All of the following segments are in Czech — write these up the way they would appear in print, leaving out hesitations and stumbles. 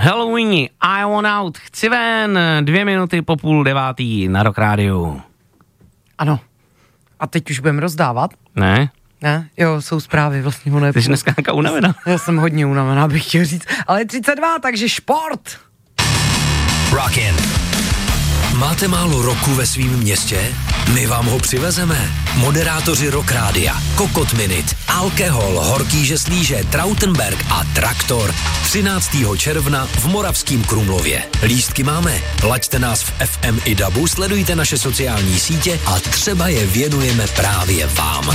Halloweeni, I want out, chci ven, 2 minuty po 8:30 na Rock Rádiu. Ano. A teď už budeme rozdávat? Ne? Ne? Jo, jsou zprávy vlastně. Ty jsi dneska nějaká unavená. Já jsem hodně unavená, bych chtěl říct. Ale 32, takže šport. Rockin'. Máte málo roku ve svým městě? My vám ho přivezeme. Moderátoři Rock Rádia, Kokot Minute, Alkohol, Horký žeslíže, Trautenberg a Traktor 13. června v Moravském Krumlově. Lístky máme. Laďte nás v FM i DABu, sledujte naše sociální sítě a třeba je věnujeme právě vám.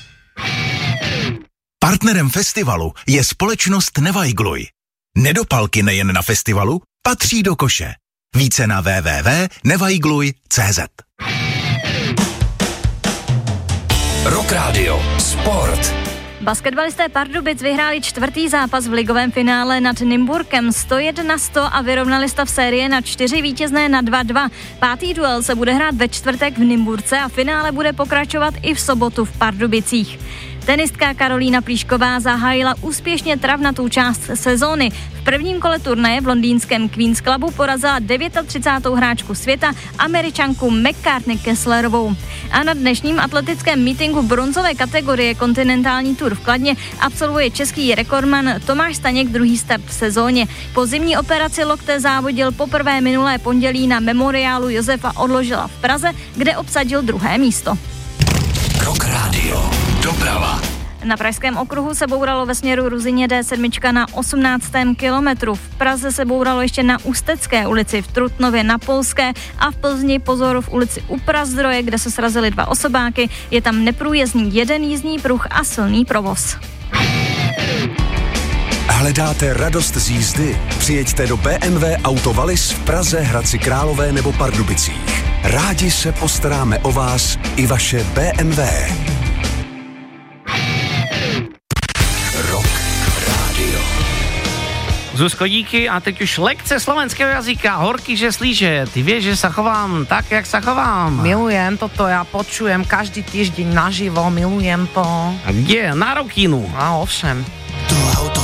Partnerem festivalu je společnost Nevajgluj. Nedopalky nejen na festivalu patří do koše. Více na www.nevajgluj.cz. Rock Radio, sport. Basketbalisté Pardubic vyhráli 4. zápas v ligovém finále nad Nymburkem 101-100 a vyrovnali stav série na 4 vítězné na 2-2. 5. duel se bude hrát ve čtvrtek v Nymburce a finále bude pokračovat i v sobotu v Pardubicích. Tenistka Karolína Plíšková zahájila úspěšně travnatou část sezóny. V prvním kole turnaje v londýnském Queen's Clubu porazila 39. hráčku světa, Američanku McCartney Kesslerovou. A na dnešním atletickém meetingu bronzové kategorie Kontinentální Tour v Kladně absolvuje český rekordman Tomáš Staněk druhý start v sezóně. Po zimní operaci lokte závodil poprvé minulé pondělí na memoriálu Josefa Odložila v Praze, kde obsadil 2. místo. Rock Radio, doprava. Na Pražském okruhu se bouralo ve směru Ruzyně D7 na 18. kilometru. V Praze se bouralo ještě na Ústecké ulici, v Trutnově na Polské a v Plzni pozor v ulici U Prazdroje, kde se srazily 2 osobáky. Je tam neprůjezdný 1 jízdní pruh a silný provoz. Hledáte radost z jízdy? Přijeďte do BMW Auto Wallis v Praze, Hradci Králové nebo Pardubicích. Rádi se postaráme o vás i vaše BMW. Rock Radio. Zuzko, díky a teď už lekce slovenského jazyka, Horký žeslíže, ty vieš, že sa chovám tak, jak sa chovám. Milujem toto, ja počujem každý týždeň naživo, milujem to. A kde? Na Rokinu. A ovšem. To auto